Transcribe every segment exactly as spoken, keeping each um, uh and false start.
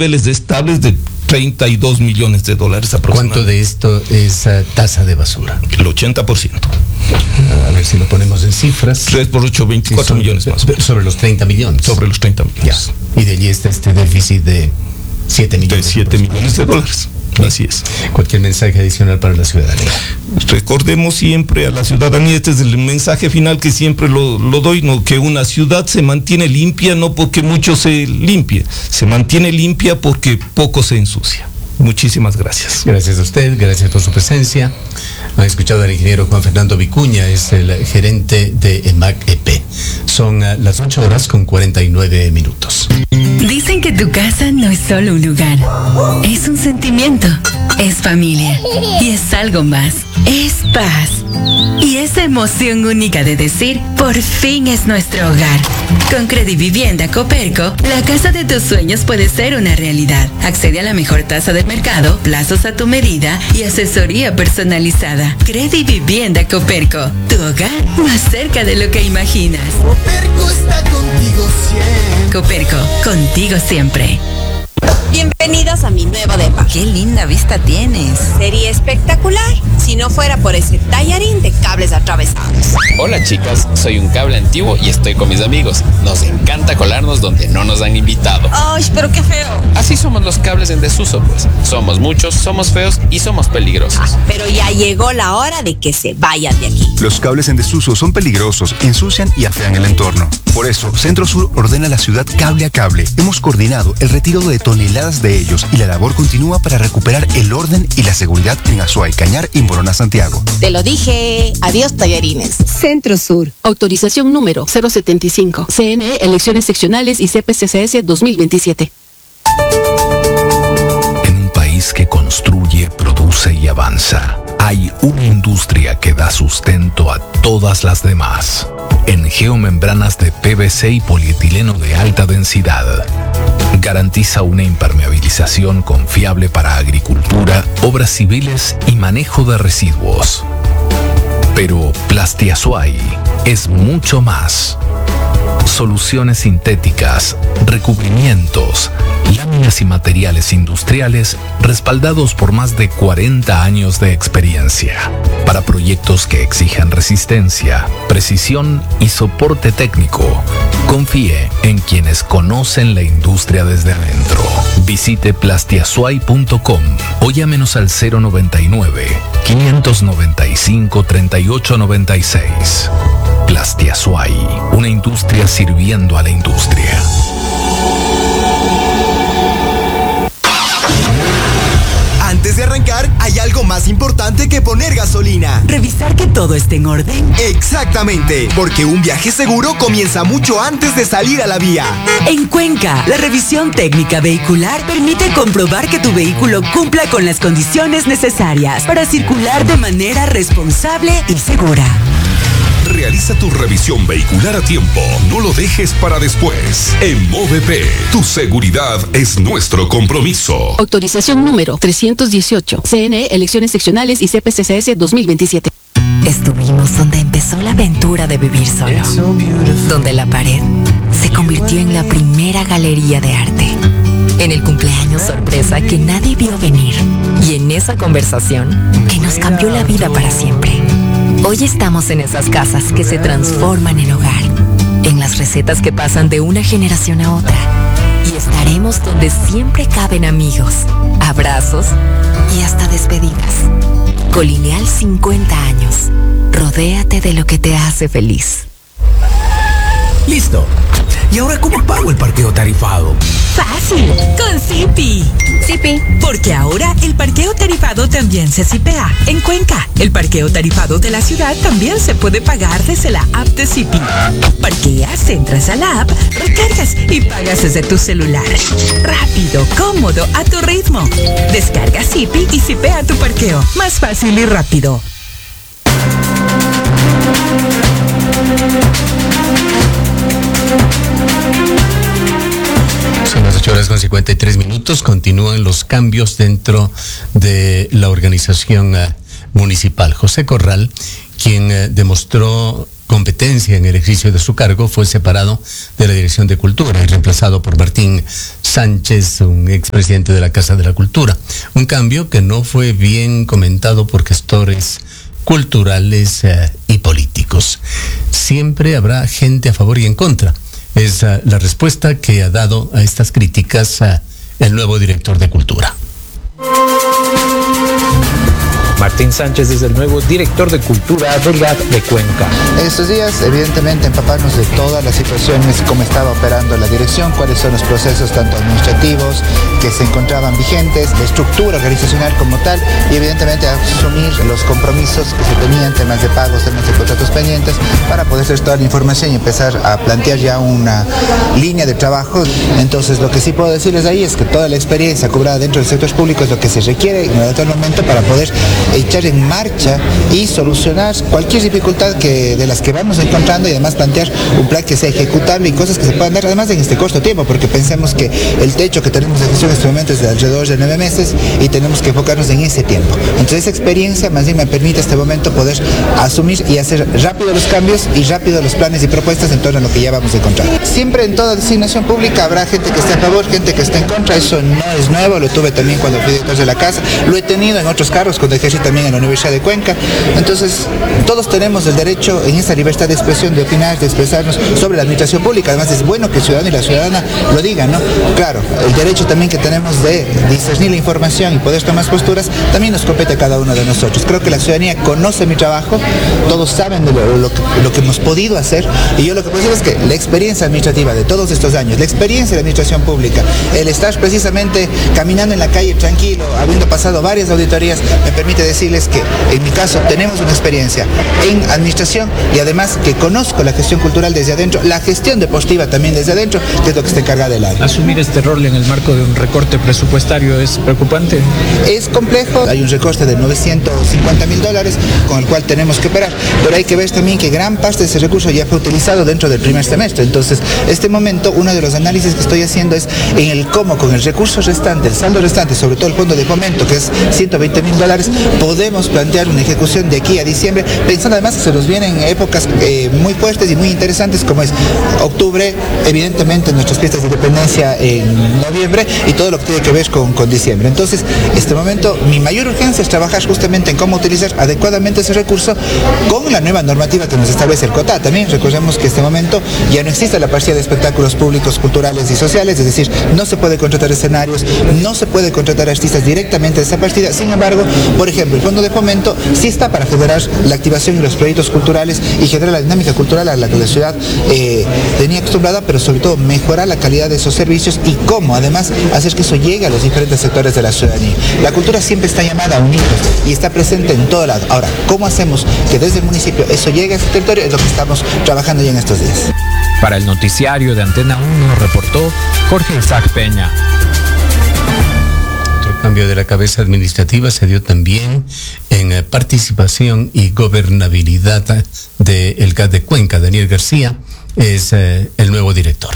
niveles estables de treinta y dos millones de dólares aproximadamente. ¿Cuánto de esto es uh, tasa de basura? El ochenta por ciento. A ver si lo ponemos en cifras. tres por ocho, veinticuatro sí, millones más. Sobre los treinta millones. Sobre los treinta millones. Ya. Y de allí está este déficit de siete millones. De siete millones de dólares. Así es. Cualquier mensaje adicional para la ciudadanía. Recordemos siempre a la ciudadanía, este es el mensaje final que siempre lo, lo doy, ¿no? Que una ciudad se mantiene limpia no porque mucho se limpie, se mantiene limpia porque poco se ensucia. Muchísimas gracias. Gracias a usted, gracias por su presencia. Han escuchado al ingeniero Juan Fernando Vicuña, es el gerente de EMAC-E P. Son uh, las ocho horas con cuarenta y nueve minutos. Dicen que tu casa no es solo un lugar, es un sentimiento, es familia y es algo más, es paz. Y esa emoción única de decir, por fin es nuestro hogar. Con Credivivienda Coperco, la casa de tus sueños puede ser una realidad. Accede a la mejor tasa del mercado, plazos a tu medida y asesoría personalizada. Credivivienda Coperco, tu hogar más cerca de lo que imaginas. Coperco está contigo siempre. Coperco, contigo siempre. Bienvenidos a mi nuevo depa. ¡Qué linda vista tienes! Sería espectacular si no fuera por ese tallarín de cables atravesados. Hola chicas, soy un cable antiguo y estoy con mis amigos. Nos encanta colarnos donde no nos han invitado. ¡Ay, pero qué feo! Así somos los cables en desuso, pues. Somos muchos, somos feos y somos peligrosos. Ah, pero ya llegó la hora de que se vayan de aquí. Los cables en desuso son peligrosos, ensucian y afean el entorno. Por eso, Centro Sur ordena a la ciudad cable a cable. Hemos coordinado el retiro de toneladas de ellos y la labor continúa para recuperar el orden y la seguridad en Azuay, Cañar y Morona, Santiago. Te lo dije. Adiós, tallarines. Centro Sur. Autorización número cero setenta y cinco. C N E, Elecciones Seccionales y C P C C S dos mil veintisiete. En un país que construye, produce y avanza, hay una industria que da sustento a todas las demás. En geomembranas de P V C y polietileno de alta densidad. Garantiza una impermeabilización confiable para agricultura, obras civiles y manejo de residuos. Pero Plastiazuay es mucho más. Soluciones sintéticas, recubrimientos, láminas y materiales industriales respaldados por más de cuarenta años de experiencia. Para proyectos que exijan resistencia, precisión y soporte técnico, confíe en quienes conocen la industria desde adentro. Visite plastiazuay punto com o llámenos al cero noventa y nueve, quinientos noventa y cinco, treinta y ocho noventa y seis. Plastiazuay, una industria sirviendo a la industria. Antes de arrancar, hay algo más importante que poner gasolina. Revisar que todo esté en orden. Exactamente, porque un viaje seguro comienza mucho antes de salir a la vía. En Cuenca, la revisión técnica vehicular permite comprobar que tu vehículo cumpla con las condiciones necesarias para circular de manera responsable y segura. Realiza tu revisión vehicular a tiempo. No lo dejes para después. En Movep, tu seguridad es nuestro compromiso. Autorización número trescientos dieciocho. C N E, Elecciones Seccionales y C P C C S dos mil veintisiete. Estuvimos donde empezó la aventura de vivir solo. Donde la pared se convirtió en la primera galería de arte. En el cumpleaños sorpresa que nadie vio venir. Y en esa conversación que nos cambió la vida para siempre. Hoy estamos en esas casas que se transforman en hogar, en las recetas que pasan de una generación a otra. Y estaremos donde siempre caben amigos, abrazos y hasta despedidas. Colineal cincuenta años. Rodéate de lo que te hace feliz. Listo. ¿Y ahora cómo pago el parqueo tarifado? Fácil, con Zipi. Zipi. Porque ahora el parqueo tarifado también se zipea en Cuenca. El parqueo tarifado de la ciudad también se puede pagar desde la app de Zipi. Parqueas, entras a la app, recargas y pagas desde tu celular. Rápido, cómodo, a tu ritmo. Descarga Zipi y zipea tu parqueo. Más fácil y rápido. Son las ocho horas con cincuenta y tres minutos. Continúan los cambios dentro de la organización uh, municipal. José Corral, quien uh, demostró competencia en el ejercicio de su cargo, fue separado de la Dirección de Cultura y reemplazado por Martín Sánchez, un expresidente de la Casa de la Cultura. Un cambio que no fue bien comentado por gestores culturales eh, y políticos. Siempre habrá gente a favor y en contra. Es uh, la respuesta que ha dado a estas críticas uh, el nuevo director de Cultura. Martín Sánchez es el nuevo director de Cultura del G A D de Cuenca. En estos días, evidentemente, empaparnos de todas las situaciones, cómo estaba operando la dirección, cuáles son los procesos tanto administrativos que se encontraban vigentes, la estructura organizacional como tal, y evidentemente asumir los compromisos que se tenían, temas de pagos, temas de contratos pendientes, para poder hacer toda la información y empezar a plantear ya una línea de trabajo. Entonces, lo que sí puedo decirles ahí es que toda la experiencia cobrada dentro del sector público es lo que se requiere en el momento para poder echar en marcha y solucionar cualquier dificultad que, de las que vamos encontrando, y además plantear un plan que sea ejecutable y cosas que se puedan dar además en este corto tiempo, porque pensemos que el techo que tenemos de gestión en este momento es de alrededor de nueve meses y tenemos que enfocarnos en ese tiempo. Entonces esa experiencia más bien me permite en este momento poder asumir y hacer rápido los cambios y rápido los planes y propuestas en torno a lo que ya vamos a encontrar. Siempre en toda designación pública habrá gente que esté a favor, gente que esté en contra, eso no es nuevo, lo tuve también cuando fui director de la casa, lo he tenido en otros cargos cuando ejercí también en la Universidad de Cuenca. Entonces todos tenemos el derecho en esa libertad de expresión, de opinar, de expresarnos sobre la administración pública. Además es bueno que el ciudadano y la ciudadana lo digan, ¿no? Claro, el derecho también que tenemos de discernir la información y poder tomar posturas también nos compete a cada uno de nosotros. Creo que la ciudadanía conoce mi trabajo, todos saben de lo, lo, que, lo que hemos podido hacer, y yo lo que puedo decir es que la experiencia administrativa de todos estos años, la experiencia de la administración pública, el estar precisamente caminando en la calle tranquilo, habiendo pasado varias auditorías, me permite decirles que en mi caso tenemos una experiencia en administración y además que conozco la gestión cultural desde adentro, la gestión deportiva también desde adentro, que es lo que está encargada del área. ¿Asumir este rol en el marco de un recorte presupuestario es preocupante? Es complejo, hay un recorte de novecientos cincuenta mil dólares con el cual tenemos que operar, pero hay que ver también que gran parte de ese recurso ya fue utilizado dentro del primer semestre. Entonces, este momento, uno de los análisis que estoy haciendo es en el cómo con el recurso restante, el saldo restante, sobre todo el fondo de fomento, que es ciento veinte mil dólares, podemos plantear una ejecución de aquí a diciembre, pensando además que se nos vienen épocas eh, muy fuertes y muy interesantes, como es octubre, evidentemente nuestras fiestas de independencia en noviembre y todo lo que tiene que ver con, con diciembre. Entonces, este momento, mi mayor urgencia es trabajar justamente en cómo utilizar adecuadamente ese recurso con la nueva normativa que nos establece el COTA. También recordemos que en este momento ya no existe la partida de espectáculos públicos, culturales y sociales, es decir, no se puede contratar escenarios, no se puede contratar artistas directamente de esa partida. Sin embargo, por ejemplo, el fondo de fomento sí está para generar la activación y los proyectos culturales y generar la dinámica cultural a la que la ciudad eh, tenía acostumbrada, pero sobre todo mejorar la calidad de esos servicios y cómo además hacer que eso llegue a los diferentes sectores de la ciudadanía. La cultura siempre está llamada a unirnos y está presente en todo lado. Ahora, ¿cómo hacemos que desde el municipio eso llegue a ese territorio? Es lo que estamos trabajando ya en estos días. Para el noticiario de Antena uno reportó Jorge Isaac Peña. Cambio de la cabeza administrativa se dio también en eh, participación y gobernabilidad del G A D de Cuenca. Daniel García es eh, el nuevo director.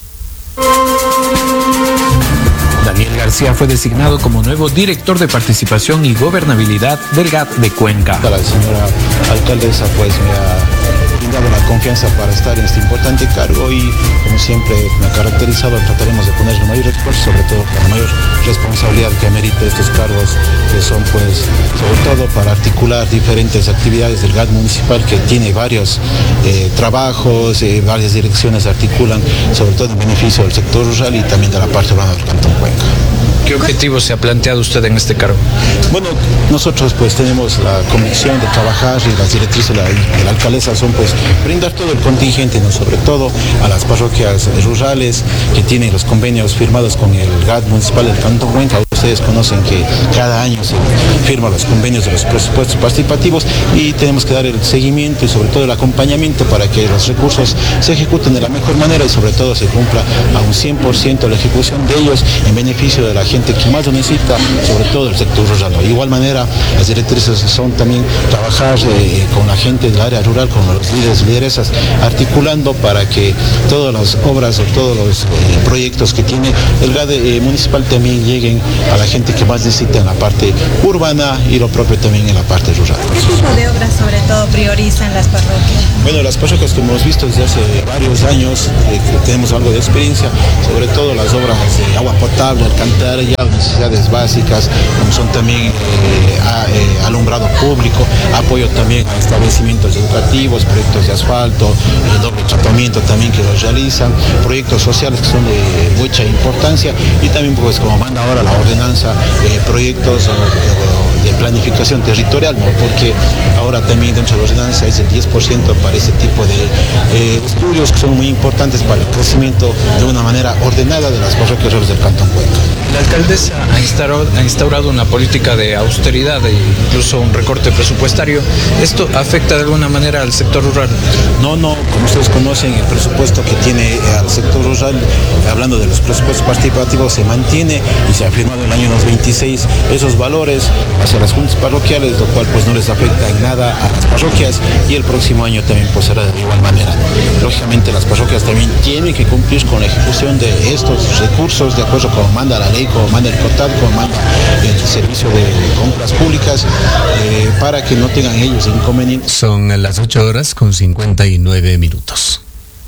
Daniel García fue designado como nuevo director de participación y gobernabilidad del G A D de Cuenca. La señora alcaldesa pues me ha brindado la confianza para estar en este importante cargo y como siempre me ha caracterizado, trataremos de poner el mayor esfuerzo, sobre todo la mayor responsabilidad que amerita estos cargos, que son pues sobre todo para articular diferentes actividades del G A D municipal, que tiene varios eh, trabajos, eh, varias direcciones articulan, sobre todo en beneficio del sector rural y también de la parte urbana del Cantón Cuenca. ¿Qué objetivos se ha planteado usted en este cargo? Bueno, nosotros pues tenemos la convicción de trabajar y las directrices de la, de la alcaldesa son pues brindar todo el contingente, ¿no? Sobre todo a las parroquias rurales que tienen los convenios firmados con el G A D municipal del Cantón Cuenca. Ustedes conocen que cada año se firman los convenios de los presupuestos participativos y tenemos que dar el seguimiento y sobre todo el acompañamiento para que los recursos se ejecuten de la mejor manera y sobre todo se cumpla a un cien por ciento la ejecución de ellos en beneficio de la gente que más lo necesita, sobre todo el sector rural. De igual manera, las directrices son también trabajar eh, con la gente del área rural, con los líderes y lideresas, articulando para que todas las obras o todos los eh, proyectos que tiene el G A D eh, municipal también lleguen a la gente que más necesita en la parte urbana y lo propio también en la parte rural. ¿Qué tipo de obras sobre todo priorizan las parroquias? Bueno, las parroquias que hemos visto desde hace varios años, eh, que tenemos algo de experiencia, sobre todo las obras de agua potable, alcantarilla, necesidades básicas, como son también eh, a, eh, alumbrado público, apoyo también a establecimientos educativos, proyectos de asfalto, eh, doble tratamiento también que los realizan, proyectos sociales que son de mucha importancia y también pues como manda ahora la ordenanza, eh, proyectos eh, de planificación territorial, ¿no? Porque ahora también dentro de la ordenanza es el diez por ciento para ese tipo de eh, estudios que son muy importantes para el crecimiento de una manera ordenada de las parroquias rurales del Cantón Cuenca. La alcaldesa ha instaurado, ha instaurado una política de austeridad e incluso un recorte presupuestario. ¿Esto afecta de alguna manera al sector rural? No, no, como ustedes conocen, el presupuesto que tiene al sector rural, hablando de los presupuestos participativos, se mantiene y se ha firmado en el año dos mil veintiséis esos valores hacia las juntas parroquiales, lo cual pues no les afecta en nada a las parroquias y el próximo año también pues será de igual manera. Lógicamente las parroquias también tienen que cumplir con la ejecución de estos recursos de acuerdo como manda la ley, como manda el COTAD, como manda el servicio de compras públicas, eh, para que no tengan ellos inconvenientes. Son las ocho horas con cincuenta y nueve minutos.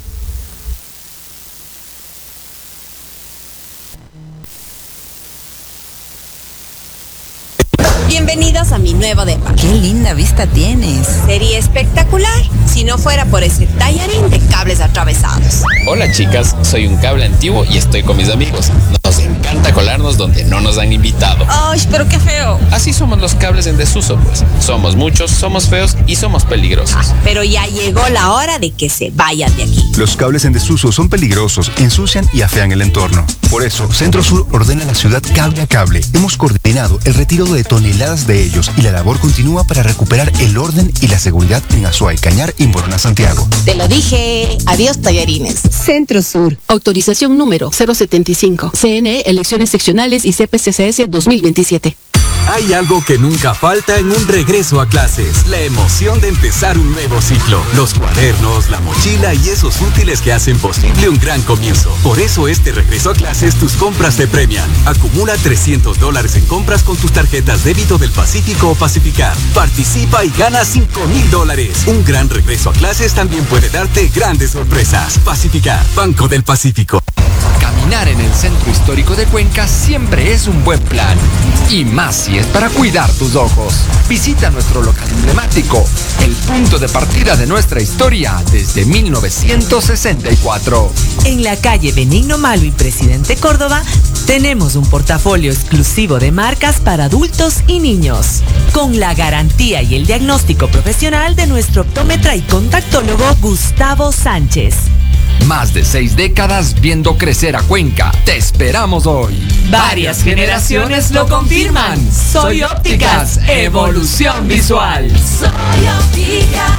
Bienvenidos a mi nuevo depa. Qué linda vista tienes. Sería espectacular si no fuera por ese tallarín de cables atravesados. Hola chicas, soy un cable antiguo y estoy con mis amigos. Nos encanta colarnos donde no nos han invitado. ¡Ay, pero qué feo! Así somos los cables en desuso, pues. Somos muchos, somos feos y somos peligrosos. Ah, pero ya llegó la hora de que se vayan de aquí. Los cables en desuso son peligrosos, ensucian y afean el entorno. Por eso, Centro Sur ordena a la ciudad cable a cable. Hemos coordinado el retiro de toneladas de ellos y la labor continúa para recuperar el orden y la seguridad en Azuay, Cañar y Morona, Santiago. Te lo dije. Adiós, tallarines. Centro Sur. Autorización número cero setenta y cinco. C N E, elecciones seccionales y C P C C S dos mil veintisiete. Hay algo que nunca falta en un regreso a clases: la emoción de empezar un nuevo ciclo. Los cuadernos, la mochila y esos útiles que hacen posible un gran comienzo. Por eso este regreso a clases tus compras te premian. Acumula trescientos dólares en compras con tus tarjetas débito del Pacífico o Pacificar. Participa y gana cinco mil dólares. Un gran regreso a clases también puede darte grandes sorpresas. Pacificar, Banco del Pacífico. Caminar en el centro histórico de Cuenca siempre es un buen plan. Y más si es para cuidar tus ojos. Visita nuestro local emblemático, el punto de partida de nuestra historia desde mil novecientos sesenta y cuatro. En la calle Benigno Malo y Presidente Córdoba tenemos un portafolio exclusivo de marcas para adultos y niños, con la garantía y el diagnóstico profesional de nuestro optómetra y contactólogo Gustavo Sánchez. Más de seis décadas viendo crecer a Cuenca. Te esperamos hoy. Varias generaciones lo confirman. Soy Ópticas, evolución visual. Soy Ópticas.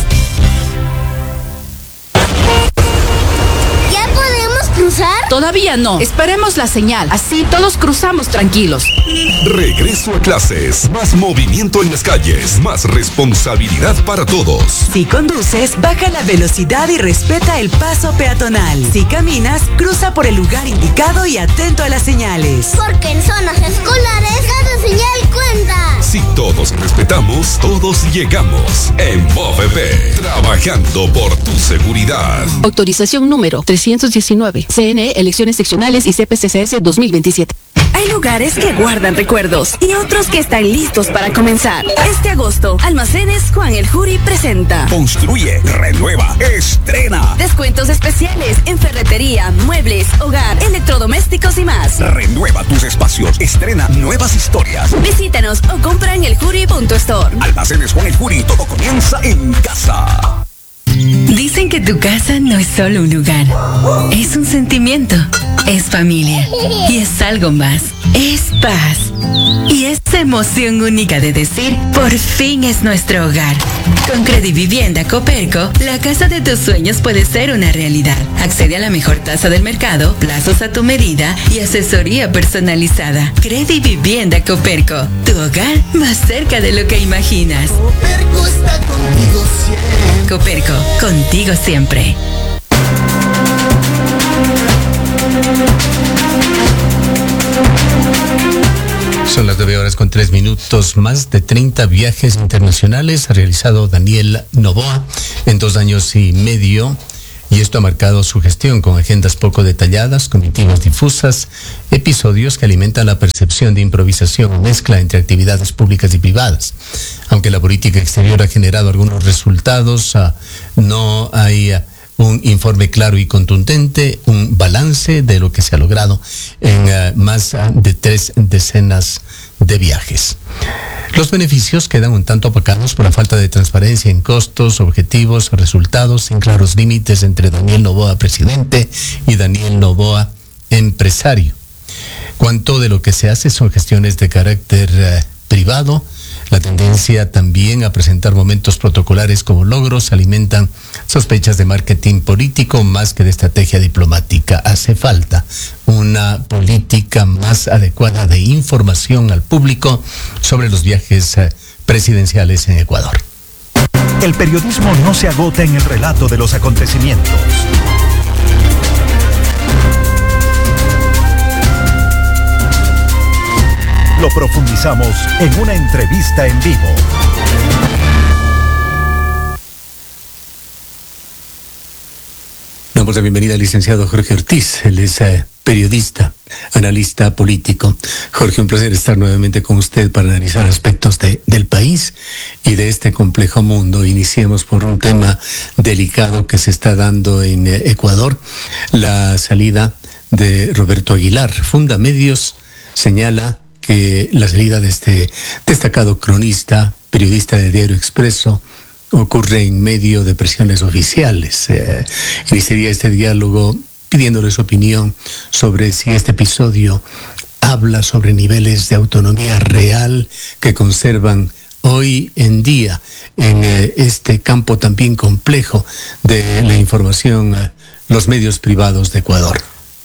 ¿Ya podemos cruzar? Todavía no. Esperemos la señal. Así todos cruzamos tranquilos. Regreso a clases. Más movimiento en las calles. Más responsabilidad para todos. Si conduces, baja la velocidad y respeta el paso peatonal. Si caminas, cruza por el lugar indicado y atento a las señales. Porque en zonas escolares cada señal cuenta. Si todos respetamos, todos llegamos. En MOVEP, trabajando por tu seguridad. Autorización número trescientos diecinueve. C N E, elecciones seccionales y C P C C S dos mil veintisiete. Hay lugares que guardan recuerdos y otros que están listos para comenzar. Este agosto, Almacenes Juan el Juri presenta Construye, renueva, estrena. descuentos especiales en ferretería, muebles, hogar, electrodomésticos y más. Renueva tus espacios, estrena nuevas historias. Visítanos o compra en el juri punto store. Almacenes Juan el Juri, todo comienza en casa. Dicen que tu casa no es solo un lugar, es un sentimiento, es familia y es algo más, es paz. Y esa emoción única de decir, por fin es nuestro hogar. Con Credivivienda Coperco, la casa de tus sueños puede ser una realidad. Accede a la mejor tasa del mercado, plazos a tu medida y asesoría personalizada. Credivivienda Coperco, tu hogar más cerca de lo que imaginas. Coperco está contigo siempre. Coperco, contigo siempre. Son las nueve horas con tres minutos. Más de treinta viajes internacionales ha realizado Daniel Noboa en dos años y medio, y esto ha marcado su gestión con agendas poco detalladas, comitivas difusas, episodios que alimentan la percepción de improvisación o mezcla entre actividades públicas y privadas. Aunque la política exterior ha generado algunos resultados, uh, no hay uh, un informe claro y contundente, un balance de lo que se ha logrado en uh, más uh, de tres decenas de viajes. Los beneficios quedan un tanto opacados por la falta de transparencia en costos, objetivos, resultados, sin claros límites entre Daniel Noboa, presidente, y Daniel Noboa, empresario. Cuanto de lo que se hace son gestiones de carácter uh, privado. La tendencia también a presentar momentos protocolares como logros alimentan sospechas de marketing político más que de estrategia diplomática. Hace falta una política más adecuada de información al público sobre los viajes presidenciales en Ecuador. El periodismo no se agota en el relato de los acontecimientos. Lo profundizamos en una entrevista en vivo. Damos la bienvenida al licenciado Jorge Ortiz. Él es eh, periodista, analista político. Jorge, un placer estar nuevamente con usted para analizar aspectos de, del país y de este complejo mundo. Iniciemos por un tema delicado que se está dando en eh, Ecuador, la salida de Roberto Aguilar. Fundamedios señala que la salida de este destacado cronista, periodista de Diario Expreso, ocurre en medio de presiones oficiales. Eh, iniciaría este diálogo pidiéndole su opinión sobre si este episodio habla sobre niveles de autonomía real que conservan hoy en día en eh, este campo también complejo de la información, eh, los medios privados de Ecuador.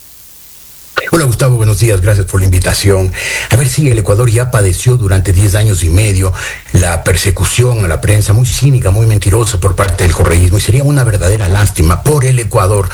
Hola Gustavo, buenos días, gracias por la invitación. A ver si el Ecuador ya padeció durante diez años y medio la persecución a la prensa muy cínica, muy mentirosa por parte del correísmo, y sería una verdadera lástima por el Ecuador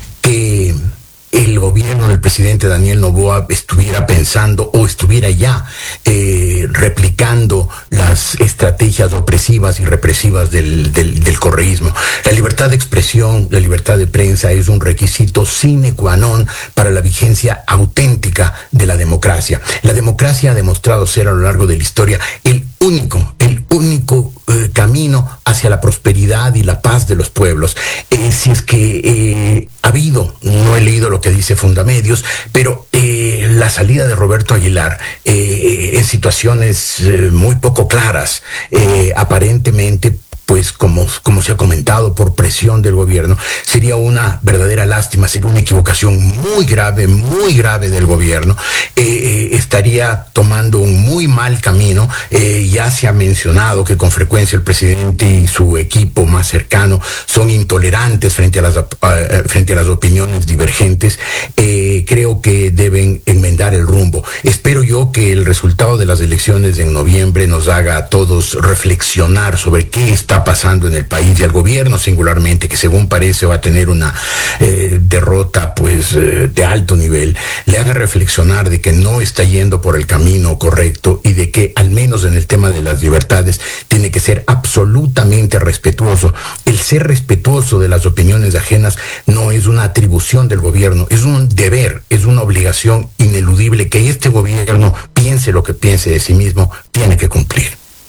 que el gobierno del presidente Daniel Noboa estuviera pensando o estuviera ya eh, replicando las estrategias opresivas y represivas del, del, del correísmo. La libertad de expresión, la libertad de prensa es un requisito sine qua non para la vigencia auténtica de la democracia. La democracia ha demostrado ser a lo largo de la historia el único, el único eh, camino hacia la prosperidad y la paz de los pueblos. Eh, si es que eh, ha habido, no he leído lo que dice Fundamedios, pero eh, la salida de Roberto Aguilar eh, en situaciones eh, muy poco claras, eh, aparentemente, pues como, como se ha comentado, por presión del gobierno, sería una verdadera lástima, sería una equivocación muy grave, muy grave del gobierno. Eh, estaría tomando un muy mal camino. Eh, ya se ha mencionado que con frecuencia el presidente y su equipo más cercano son intolerantes frente a las, uh, frente a las opiniones divergentes. Eh, creo que deben enmendar el rumbo. Espero yo que el resultado de las elecciones en noviembre nos haga a todos reflexionar sobre qué está pasando en el país y al gobierno singularmente, que según parece va a tener una eh, derrota pues eh, de alto nivel, le haga reflexionar de que no está yendo por el camino correcto y de que al menos en el tema de las libertades tiene que ser absolutamente respetuoso. El ser respetuoso de las opiniones ajenas no es una atribución del gobierno, es un deber, es una obligación ineludible que este gobierno, piense lo que piense de sí mismo, tiene que cumplir.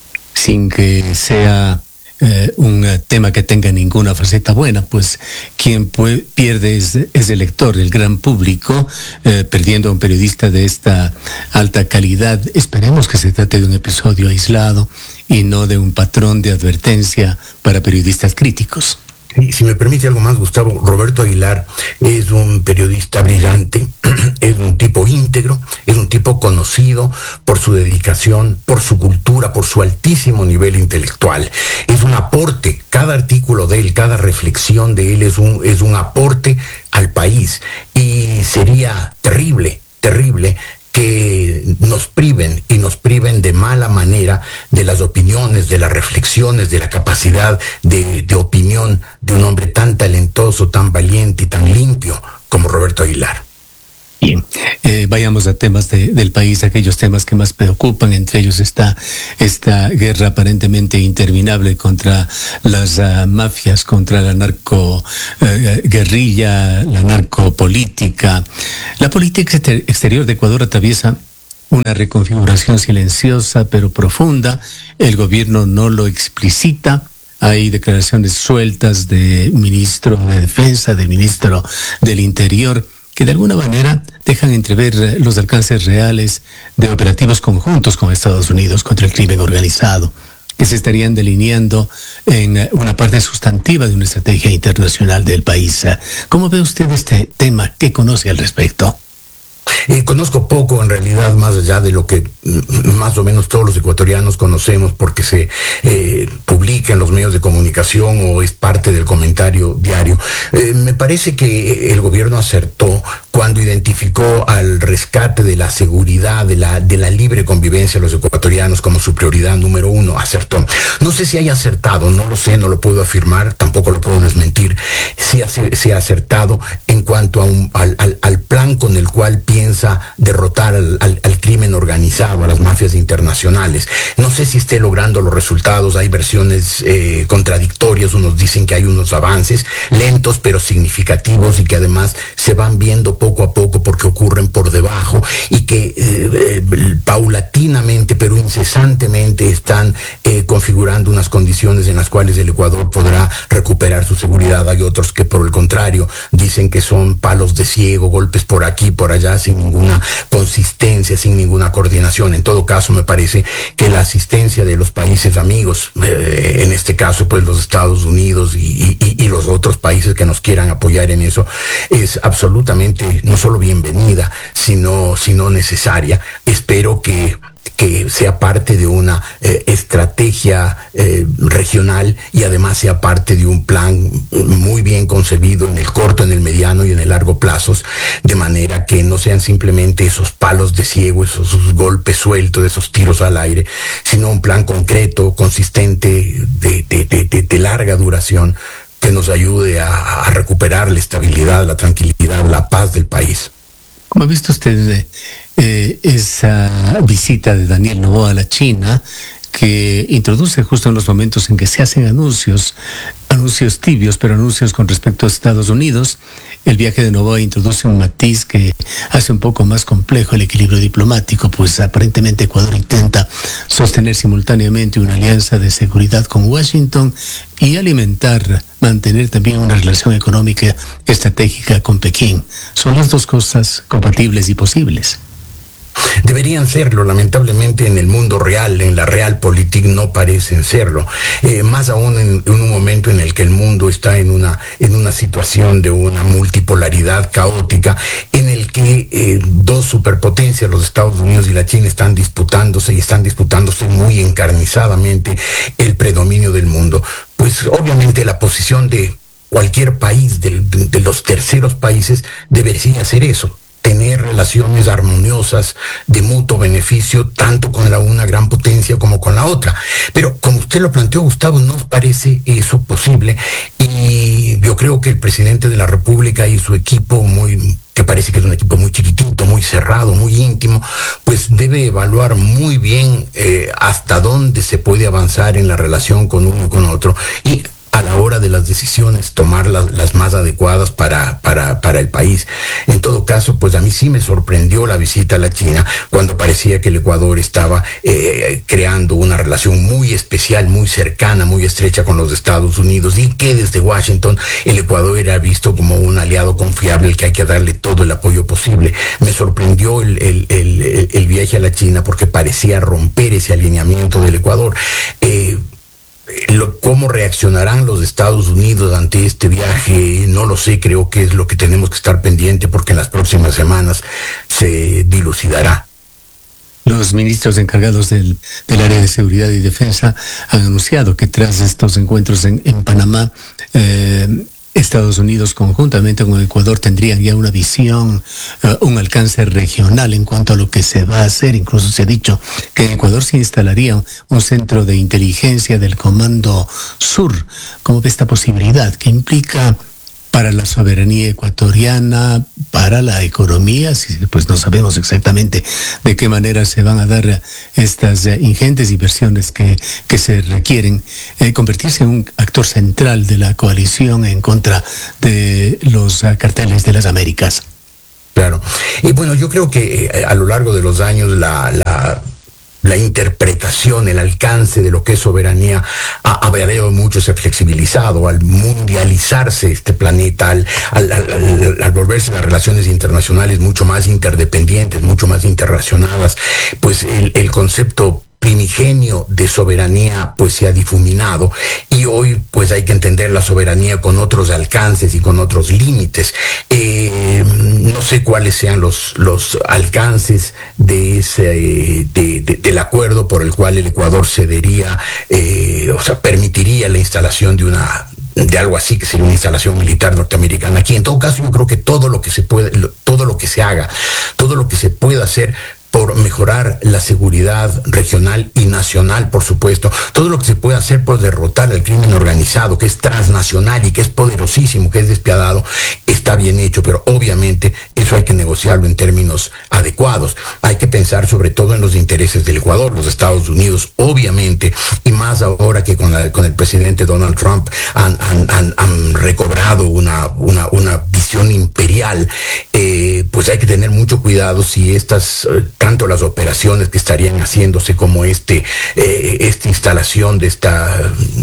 Sin que sea Eh, un uh, tema que tenga ninguna faceta buena, pues quien puede, pierde es, es el lector, el gran público, eh, perdiendo a un periodista de esta alta calidad. Esperemos que se trate de un episodio aislado y no de un patrón de advertencia para periodistas críticos. Y si me permite algo más, Gustavo, Roberto Aguilar es un periodista brillante, es un tipo íntegro, es un tipo conocido por su dedicación, por su cultura, por su altísimo nivel intelectual. Es un aporte, cada artículo de él, cada reflexión de él es un, es un aporte al país. Y sería terrible, terrible que nos priven y nos priven de mala manera de las opiniones, de las reflexiones, de la capacidad de, de opinión de un hombre tan talentoso, tan valiente y tan limpio como Roberto Aguilar. Bien, eh, vayamos a temas de, del país, aquellos temas que más preocupan. Entre ellos está esta guerra aparentemente interminable contra las uh, mafias, contra la narco uh, guerrilla, la narcopolítica. La política exter- exterior de Ecuador atraviesa una reconfiguración silenciosa pero profunda. El gobierno no lo explicita. Hay declaraciones sueltas del ministro de Defensa, del ministro del Interior, que de alguna manera dejan entrever los alcances reales de operativos conjuntos con Estados Unidos contra el crimen organizado, que se estarían delineando en una parte sustantiva de una estrategia internacional del país. ¿Cómo ve usted este tema? ¿Qué conoce al respecto? Eh, conozco poco, en realidad, más allá de lo que más o menos todos los ecuatorianos conocemos porque se eh, publica en los medios de comunicación o es parte del comentario diario. Eh, me parece que el gobierno acertó cuando identificó al rescate de la seguridad, de la, de la libre convivencia de los ecuatorianos como su prioridad número uno. Acertó. No sé si haya acertado, no lo sé, no lo puedo afirmar, tampoco lo puedo desmentir. Si ha, si ha acertado en cuanto a un, al, al, al plan con el cual piensa derrotar al, al, al crimen organizado, a las mafias internacionales. No sé si esté logrando los resultados, hay versiones eh, contradictorias, unos dicen que hay unos avances lentos pero significativos y que además se van viendo poco a poco porque ocurren por debajo y que eh, eh, paulatinamente pero incesantemente están eh, configurando unas condiciones en las cuales el Ecuador podrá recuperar su seguridad. Hay otros que por el contrario dicen que son palos de ciego, golpes por aquí, por allá, sin ninguna consistencia, sin ninguna coordinación. En todo caso, me parece que la asistencia de los países amigos, eh, en este caso, pues los Estados Unidos y, y, y los otros países que nos quieran apoyar en eso, es absolutamente no solo bienvenida, sino, sino necesaria. Espero que que sea parte de una eh, estrategia eh, regional y además sea parte de un plan muy bien concebido en el corto, en el mediano y en el largo plazos, de manera que no sean simplemente esos palos de ciego, esos, esos golpes sueltos, esos tiros al aire, sino un plan concreto, consistente, de, de, de, de, de larga duración, que nos ayude a, a recuperar la estabilidad, la tranquilidad, la paz del país. ¿Cómo ha visto usted eh, esa visita de Daniel Noboa a la China, que introduce justo en los momentos en que se hacen anuncios, anuncios tibios, pero anuncios con respecto a Estados Unidos? El viaje de Noboa introduce un matiz que hace un poco más complejo el equilibrio diplomático, pues aparentemente Ecuador intenta sostener simultáneamente una alianza de seguridad con Washington y alimentar, mantener también una relación económica estratégica con Pekín. ¿Son las dos cosas compatibles y posibles? Deberían serlo, lamentablemente en el mundo real, en la realpolitik no parecen serlo. Eh, más aún en, en un momento en el que el mundo está en una, en una situación de una multipolaridad caótica, en el que eh, dos superpotencias, los Estados Unidos y la China, están disputándose y están disputándose muy encarnizadamente el predominio del mundo. Pues obviamente la posición de cualquier país, de, de, de los terceros países, debería ser eso: tener relaciones armoniosas de mutuo beneficio, tanto con la una gran potencia como con la otra. Pero como usted lo planteó, Gustavo, no parece eso posible, y yo creo que el presidente de la República y su equipo, muy que parece que es un equipo muy chiquitito, muy cerrado, muy íntimo, pues debe evaluar muy bien eh, hasta dónde se puede avanzar en la relación con uno y con otro, y a la hora de las decisiones tomar las, las más adecuadas para, para, para el país. En todo caso, pues a mí sí me sorprendió la visita a la China, cuando parecía que el Ecuador estaba eh, creando una relación muy especial, muy cercana, muy estrecha con los Estados Unidos, y que desde Washington el Ecuador era visto como un aliado confiable al que hay que darle todo el apoyo posible. Me sorprendió el, el, el, el viaje a la China porque parecía romper ese alineamiento del Ecuador. Eh, Lo, ¿Cómo reaccionarán los Estados Unidos ante este viaje? No lo sé, creo que es lo que tenemos que estar pendiente, porque en las próximas semanas se dilucidará. Los ministros encargados del, del área de seguridad y defensa han anunciado que tras estos encuentros en, en Panamá, eh, Estados Unidos conjuntamente con Ecuador tendrían ya una visión, uh, un alcance regional en cuanto a lo que se va a hacer. Incluso se ha dicho que en Ecuador se instalaría un centro de inteligencia del Comando Sur. ¿Cómo ve esta posibilidad? Que implica para la soberanía ecuatoriana, para la economía, si, pues no sabemos exactamente de qué manera se van a dar estas eh, ingentes inversiones que, que se requieren, eh, convertirse en un actor central de la coalición en contra de los uh, carteles de las Américas. Claro. Y bueno, yo creo que eh, a lo largo de los años la, la, la interpretación, el alcance de lo que es soberanía ha variado mucho, se ha flexibilizado al mundializarse este planeta, al, al, al, al volverse las relaciones internacionales mucho más interdependientes, mucho más interrelacionadas, pues el, el concepto primigenio de soberanía pues se ha difuminado y hoy pues hay que entender la soberanía con otros alcances y con otros límites. Eh, no sé cuáles sean los, los alcances de ese, de, de, del acuerdo por el cual el Ecuador cedería, eh, o sea, permitiría la instalación de una de algo así que sería una instalación militar norteamericana aquí. En todo caso, yo creo que todo lo que se puede, todo lo que se haga, todo lo que se pueda hacer por mejorar la seguridad regional y nacional, por supuesto. Todo lo que se puede hacer por derrotar el crimen organizado, que es transnacional y que es poderosísimo, que es despiadado, está bien hecho, pero obviamente eso hay que negociarlo en términos adecuados. Hay que pensar sobre todo en los intereses del Ecuador, los Estados Unidos, obviamente, y más ahora que con, la, con el presidente Donald Trump han, han, han, han recobrado una, una, una visión imperial, eh, pues hay que tener mucho cuidado si estas... Eh, tanto las operaciones que estarían haciéndose como este eh, esta instalación de esta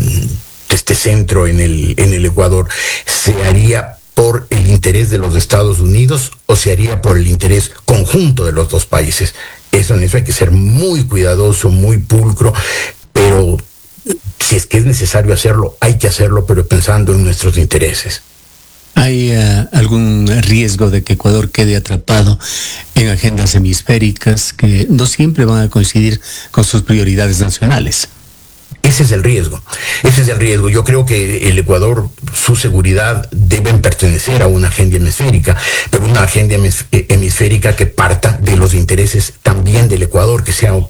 de este centro en el en el Ecuador se haría por el interés de los Estados Unidos o se haría por el interés conjunto de los dos países. Eso en eso hay que ser muy cuidadoso, muy pulcro, pero si es que es necesario hacerlo, hay que hacerlo, pero pensando en nuestros intereses. ¿Hay uh, algún riesgo de que Ecuador quede atrapado en agendas hemisféricas que no siempre van a coincidir con sus prioridades nacionales? Ese es el riesgo, ese es el riesgo. Yo creo que el Ecuador, su seguridad deben pertenecer a una agenda hemisférica, pero una agenda hemisférica que parta de los intereses también del Ecuador, que sean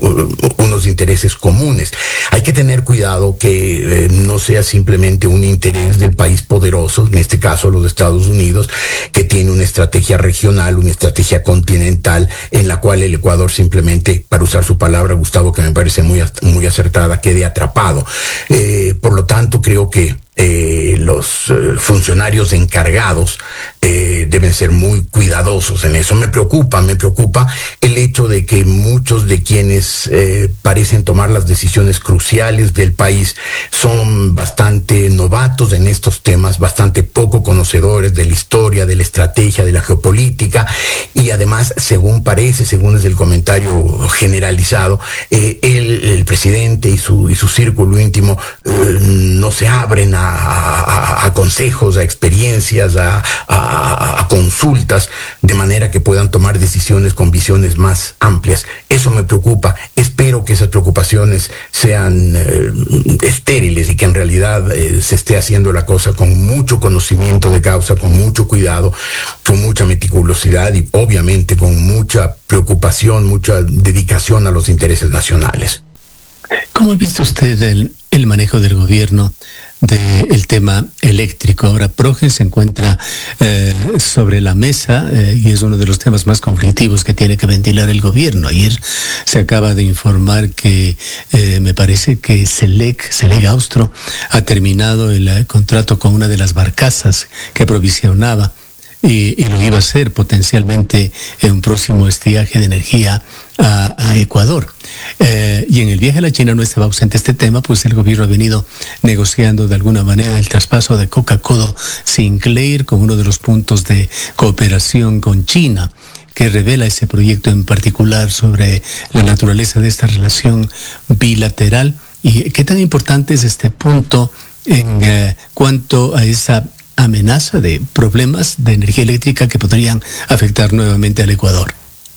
unos intereses comunes. Hay que tener cuidado que eh, no sea simplemente un interés del país poderoso, en este caso los Estados Unidos, que tiene una estrategia regional, una estrategia continental, en la cual el Ecuador simplemente, para usar su palabra, Gustavo, que me parece muy, muy acertada, quede atrapado. Eh, por lo tanto, creo que eh, los eh, funcionarios encargados eh, deben ser muy cuidadosos en eso. Me preocupa, me preocupa el hecho de que muchos de quienes eh, parecen tomar las decisiones cruciales del país son bastante novatos en estos temas, bastante poco conocedores de la historia, de la estrategia, de la geopolítica, y además, según parece, según es el comentario generalizado, eh, el, el presidente y su, y su círculo íntimo eh, no se abren a A, a, a consejos, a experiencias, a, a, a consultas, de manera que puedan tomar decisiones con visiones más amplias. Eso me preocupa. Espero que esas preocupaciones sean eh, estériles y que en realidad eh, se esté haciendo la cosa con mucho conocimiento de causa, con mucho cuidado, con mucha meticulosidad y obviamente con mucha preocupación, mucha dedicación a los intereses nacionales. ¿Cómo ha visto usted el, el manejo del gobierno del tema eléctrico? Ahora Progen se encuentra eh, sobre la mesa eh, y es uno de los temas más conflictivos que tiene que ventilar el gobierno. Ayer se acaba de informar que eh, me parece que Selec, Selec Austro, ha terminado el eh, contrato con una de las barcazas que provisionaba y, y lo iba a hacer potencialmente en un próximo estiaje de energía a, a Ecuador. Eh, y en el viaje a la China no estaba ausente este tema, pues el gobierno ha venido negociando de alguna manera el traspaso de Coca-Cola Sinclair con uno de los puntos de cooperación con China, que revela ese proyecto en particular sobre la naturaleza de esta relación bilateral. ¿Y qué tan importante es este punto en eh, cuanto a esa amenaza de problemas de energía eléctrica que podrían afectar nuevamente al Ecuador?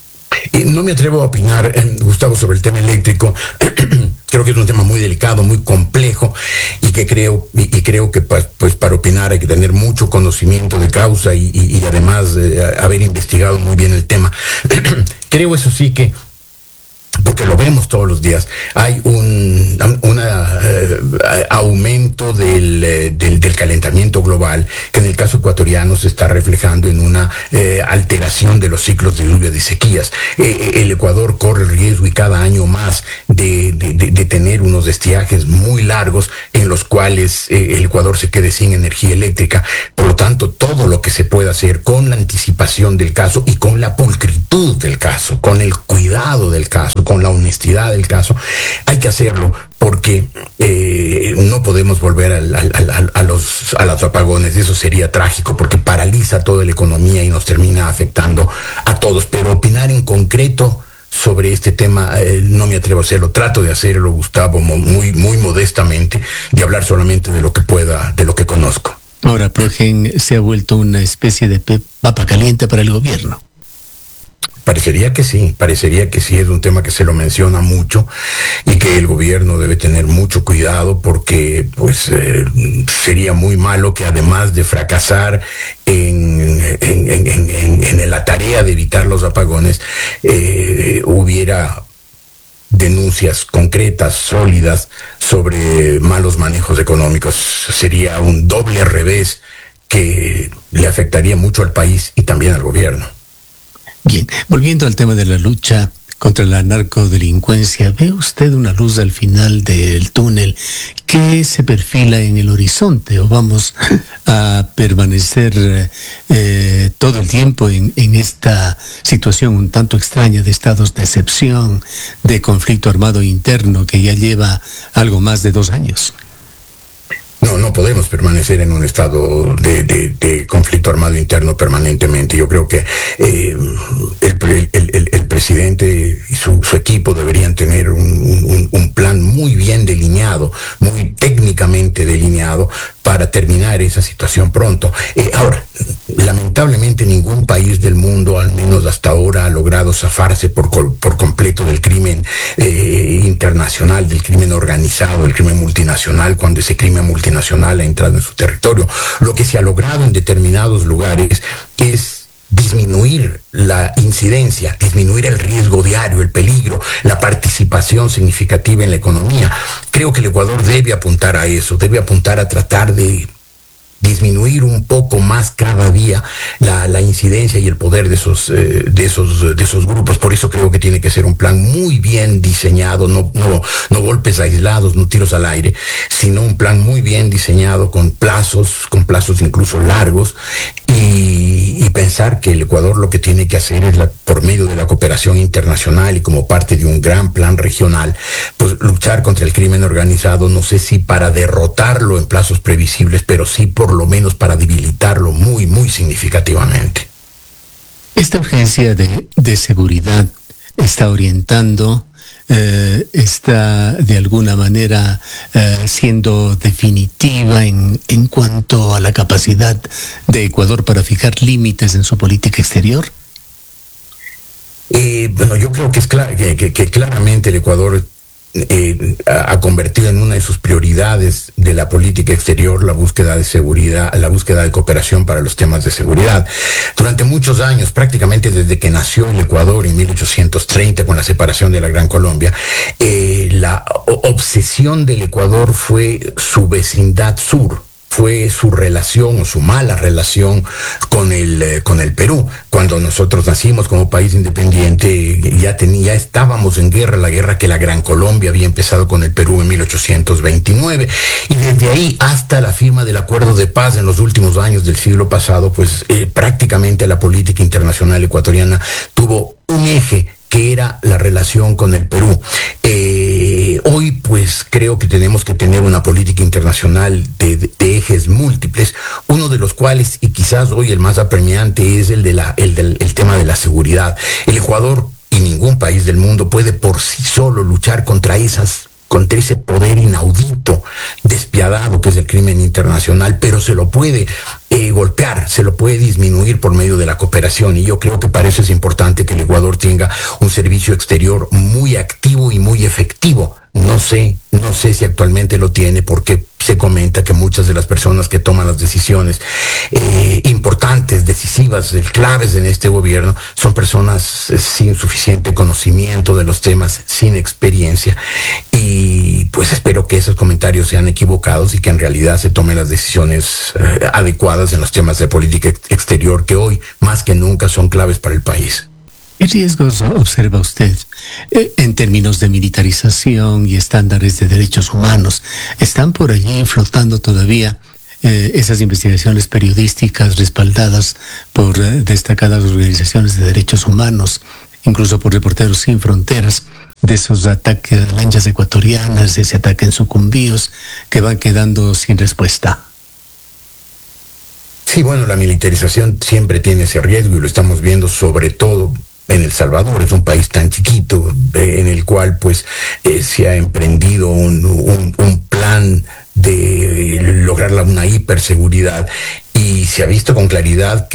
Eh, no me atrevo a opinar, eh, Gustavo, sobre el tema eléctrico. Creo que es un tema muy delicado, muy complejo, y que creo y, y creo que pa, pues para opinar hay que tener mucho conocimiento de causa y, y, y además eh, haber investigado muy bien el tema. Creo, eso sí, que porque lo vemos todos los días. Hay un una, eh, aumento del, eh, del, del calentamiento global, que en el caso ecuatoriano se está reflejando en una eh, alteración de los ciclos de lluvia y sequías. Eh, el Ecuador corre el riesgo y cada año más de, de, de, de tener unos estiajes muy largos en los cuales eh, el Ecuador se quede sin energía eléctrica. Por lo tanto, todo lo que se pueda hacer con la anticipación del caso y con la pulcritud del caso, con el cuidado del caso, con la honestidad del caso, hay que hacerlo, porque eh, no podemos volver al, al, al, a, los, a los apagones. Eso sería trágico, porque paraliza toda la economía y nos termina afectando a todos. Pero opinar en concreto sobre este tema eh, no me atrevo a hacerlo. Trato de hacerlo, Gustavo, muy, muy modestamente, y hablar solamente de lo que pueda, de lo que conozco. Ahora, Progen se ha vuelto una especie de papa caliente para el gobierno. Parecería que sí, parecería que sí, es un tema que se lo menciona mucho y que el gobierno debe tener mucho cuidado, porque pues eh, sería muy malo que, además de fracasar en, en, en, en, en la tarea de evitar los apagones, eh, hubiera denuncias concretas, sólidas, sobre malos manejos económicos. Sería un doble revés que le afectaría mucho al país y también al gobierno. Bien, volviendo al tema de la lucha contra la narcodelincuencia, ¿ve usted una luz al final del túnel que se perfila en el horizonte, o vamos a permanecer eh, todo el tiempo en, en esta situación un tanto extraña de estados de excepción, de conflicto armado interno que ya lleva algo más de dos años? No, no podemos permanecer en un estado de, de, de conflicto armado interno permanentemente. Yo creo que eh, el, el, el, el presidente y su, su equipo deberían tener un, un, un plan muy bien delineado, muy técnicamente delineado, para terminar esa situación pronto. Eh, ahora, lamentablemente ningún país del mundo, al menos hasta ahora, ha logrado zafarse por, por completo del crimen eh, internacional, del crimen organizado, del crimen multinacional, cuando ese crimen multinacional ha entrado en su territorio. Lo que se ha logrado en determinados lugares es disminuir la incidencia, disminuir el riesgo diario, el peligro, la participación significativa en la economía. Creo que el Ecuador debe apuntar a eso, debe apuntar a tratar de disminuir un poco más cada día la, la incidencia y el poder de esos, eh, de esos, de esos grupos. Por eso creo que tiene que ser un plan muy bien diseñado, no, no, no golpes aislados, no tiros al aire, sino un plan muy bien diseñado, con plazos, con plazos incluso largos, y, y pensar que el Ecuador lo que tiene que hacer es, la, por medio de la cooperación internacional y como parte de un gran plan regional, pues luchar contra el crimen organizado, no sé si para derrotarlo en plazos previsibles, pero sí por lo menos para debilitarlo muy, muy significativamente. Esta urgencia de, de seguridad está orientando, eh, está de alguna manera eh, siendo definitiva en, en cuanto a la capacidad de Ecuador para fijar límites en su política exterior. Eh, bueno, yo creo que es clar- que, que, que claramente el Ecuador Eh, ha convertido en una de sus prioridades de la política exterior la búsqueda de seguridad, la búsqueda de cooperación para los temas de seguridad. Durante muchos años, prácticamente desde que nació el Ecuador en mil ochocientos treinta con la separación de la Gran Colombia, eh, la obsesión del Ecuador fue su vecindad sur, fue su relación o su mala relación con el eh, con el Perú. Cuando nosotros nacimos como país independiente, ya tenía, ya estábamos en guerra, la guerra que la Gran Colombia había empezado con el Perú en mil ochocientos veintinueve, y desde ahí hasta la firma del acuerdo de paz en los últimos años del siglo pasado, pues eh, prácticamente la política internacional ecuatoriana tuvo un eje, que era la relación con el Perú. Eh, hoy, pues, creo que tenemos que tener una política internacional de, de, de ejes múltiples, uno de los cuales, y quizás hoy el más apremiante, es el, de la, el del el tema de la seguridad. El Ecuador y ningún país del mundo puede por sí solo luchar contra esas contra ese poder inaudito, despiadado que es el crimen internacional, pero se lo puede eh, golpear, se lo puede disminuir por medio de la cooperación. Y yo creo que para eso es importante que el Ecuador tenga un servicio exterior muy activo y muy efectivo. No sé, no sé si actualmente lo tiene, porque se comenta que muchas de las personas que toman las decisiones eh, importantes, decisivas, claves en este gobierno, son personas eh, sin suficiente conocimiento de los temas, sin experiencia. Y pues espero que esos comentarios sean equivocados y que en realidad se tomen las decisiones eh, adecuadas en los temas de política ex- exterior que hoy, más que nunca, son claves para el país. ¿Qué riesgos observa usted eh, en términos de militarización y estándares de derechos humanos? ¿Están por allí flotando todavía eh, esas investigaciones periodísticas respaldadas por eh, destacadas organizaciones de derechos humanos, incluso por Reporteros Sin Fronteras, de esos ataques a lanchas ecuatorianas, de ese ataque en Sucumbíos, que van quedando sin respuesta? Sí, bueno, la militarización siempre tiene ese riesgo y lo estamos viendo sobre todo en El Salvador. Es un país tan chiquito eh, en el cual pues eh, se ha emprendido un, un, un plan de lograr una hiperseguridad y se ha visto con claridad que